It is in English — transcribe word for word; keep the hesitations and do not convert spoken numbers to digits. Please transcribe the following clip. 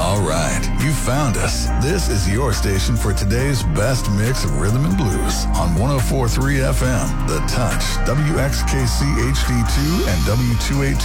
All right, you found us. This is your station for today's best mix of rhythm and blues on one oh four point three F M, The Touch, W X K C H D two, and W two eighty-two